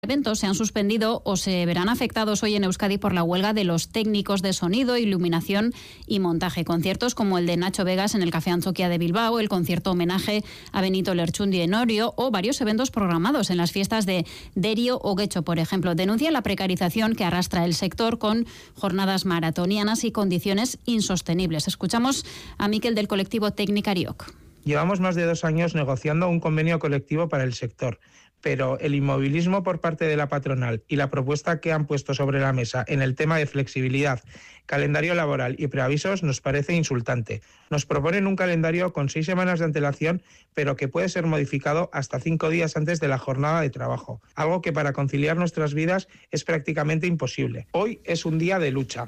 Eventos se han suspendido o se verán afectados hoy en Euskadi por la huelga de los técnicos de sonido, iluminación y montaje. Conciertos como el de Nacho Vegas en el Café Antzoquia de Bilbao, el concierto homenaje a Benito Lerchundi en Orio o varios eventos programados en las fiestas de Derio o Guecho, por ejemplo. Denuncian la precarización que arrastra el sector con jornadas maratonianas y condiciones insostenibles. Escuchamos a Mikel del colectivo Teknikariok. Llevamos más de 2 años negociando un convenio colectivo para el sector, pero el inmovilismo por parte de la patronal y la propuesta que han puesto sobre la mesa en el tema de flexibilidad, calendario laboral y preavisos nos parece insultante. Nos proponen un calendario con 6 semanas de antelación, pero que puede ser modificado hasta 5 días antes de la jornada de trabajo, algo que para conciliar nuestras vidas es prácticamente imposible. Hoy es un día de lucha.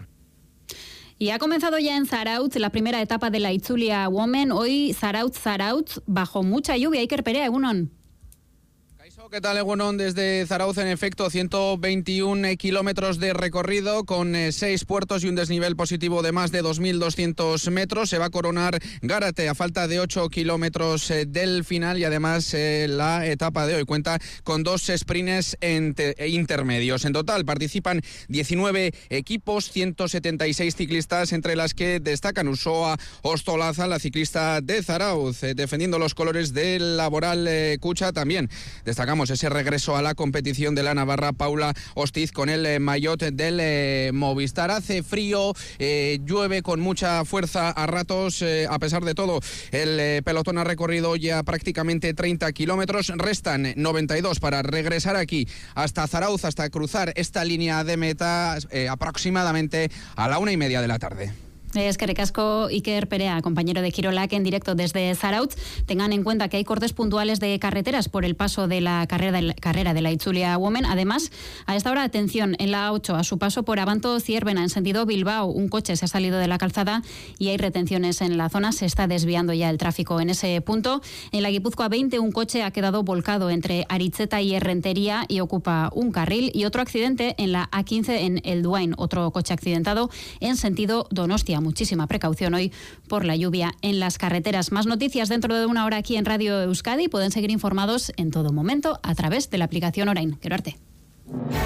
Y ha comenzado ya en Zarautz la primera etapa de la Itzulia Women. Hoy Zarautz bajo mucha lluvia. Iker Perea, Egunon. ¿Qué tal, Egunon? Desde Zarautz, en efecto, 121 kilómetros de recorrido con 6 puertos y un desnivel positivo de más de 2.200 metros. Se va a coronar Gárate a falta de 8 kilómetros del final y además la etapa de hoy cuenta con 2 sprints intermedios. En total participan 19 equipos, 176 ciclistas, entre las que destacan Usoa Ostolaza, la ciclista de Zarautz, defendiendo los colores del Laboral Cucha. También destacamos ese regreso a la competición de la navarra Paula Ostiz con el maillot del Movistar. Hace frío, llueve con mucha fuerza a ratos. A pesar de todo, el pelotón ha recorrido ya prácticamente 30 kilómetros. Restan 92 para regresar aquí hasta Zarautz, hasta cruzar esta línea de meta aproximadamente a la 1:30 de la tarde. Eskerrik asko, Iker Perea, compañero de Kirolak en directo desde Zarautz. Tengan en cuenta que hay cortes puntuales de carreteras por el paso de la carrera de la Itzulia Women. Además, a esta hora, atención, en la A8, a su paso por Abanto Zierbena, en sentido Bilbao, un coche se ha salido de la calzada y hay retenciones en la zona. Se está desviando ya el tráfico en ese punto. En la Guipúzcoa 20, un coche ha quedado volcado entre Aritzeta y Errentería y ocupa un carril. Y otro accidente en la A15 en El Duain, otro coche accidentado en sentido Donostia. Muchísima precaución hoy por la lluvia en las carreteras. Más noticias dentro de una hora aquí en Radio Euskadi. Pueden seguir informados en todo momento a través de la aplicación Orain. Quero arte.